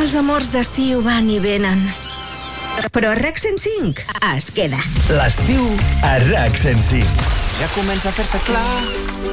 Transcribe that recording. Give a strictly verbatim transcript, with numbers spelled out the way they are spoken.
Els amors d'estiu van i venen. Però a RAC cent cinc es queda. L'estiu a RAC cent cinc. Ja comença a fer-se clar